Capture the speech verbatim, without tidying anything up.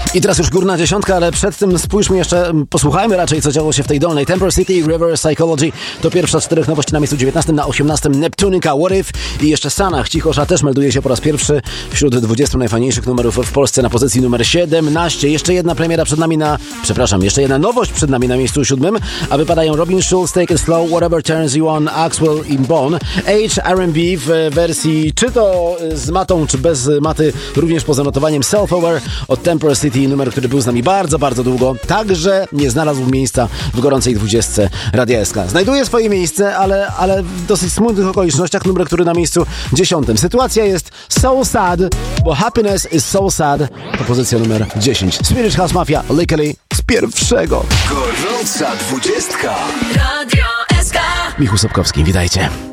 I teraz już górna dziesiątka, ale przed tym spójrzmy jeszcze, posłuchajmy raczej, co działo się w tej dolnej. Temper City, River Psychology to pierwsza z czterech nowości na miejscu dziewiętnastym, na osiemnastym Neptunica, What If i jeszcze Sanach, Cichosza też melduje się po raz pierwszy wśród dwudziestu najfajniejszych numerów w Polsce na pozycji numer siedemnaście. Jeszcze jedna premiera przed nami na, przepraszam, jeszcze jedna nowość przed nami na miejscu siódmym, a wypadają Robin Schulz, Take It Slow, Whatever Turns You On, Axwell i Bone, H R and B w wersji czy to z matą, czy bez maty, również poza notowaniem Self-Aware od Temper City, numer, który był z nami bardzo, bardzo długo, także nie znalazł miejsca w gorącej dwudziestce Radia S K. Znajduje swoje miejsce, ale, ale w dosyć smutnych okolicznościach, numer, który na miejscu dziesiątym. Sytuacja jest so sad, bo Happiness is so sad to pozycja numer dziesięć. Swedish House Mafia, Legally z pierwszego. Gorąca dwudziestka. Radio S K. Michał Sobkowski, witajcie.